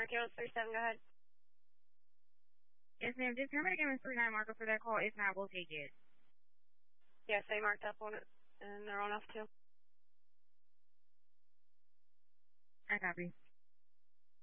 Marco 37, go ahead. Yes, ma'am. Just remember to give me a 39 marker for that call. If not, we'll take it. Yes, they marked up on it, and they're on off too. I copy.